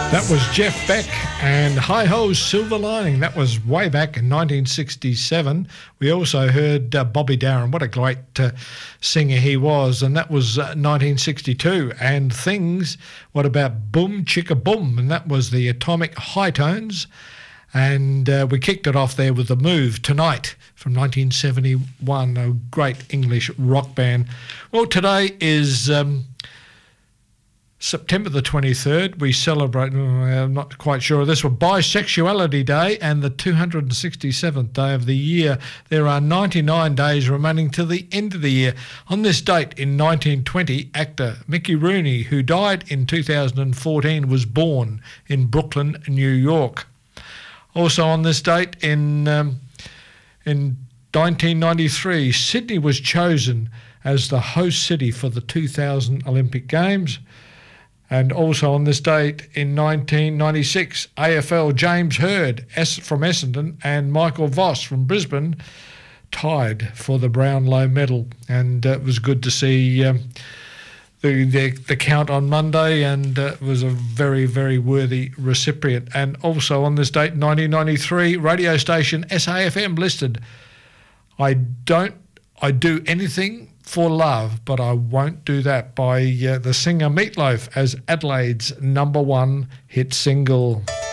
That was Jeff Beck and Hi Ho Silver Lining. That was way back in 1967. We also heard Bobby Darin. What a great singer he was. And that was 1962. And Things, what about Boom Chicka Boom? And that was the Atomic High Tones. And we kicked it off there with The Move Tonight from 1971, a great English rock band. Well, today is September the 23rd. We celebrate, I'm not quite sure of this one, Bisexuality Day and the 267th day of the year. There are 99 days remaining to the end of the year. On this date in 1920, actor Mickey Rooney, who died in 2014, was born in Brooklyn, New York. Also on this date in 1993, Sydney was chosen as the host city for the 2000 Olympic Games. And also on this date in 1996, AFL James Hird from Essendon and Michael Voss from Brisbane tied for the Brownlow medal. And it was good to see the count on Monday, and it was a very, very worthy recipient. And also on this date, 1993, radio station SAFM listed, I do anything for love, but I won't do that, by the singer Meat Loaf as Adelaide's #1 hit single.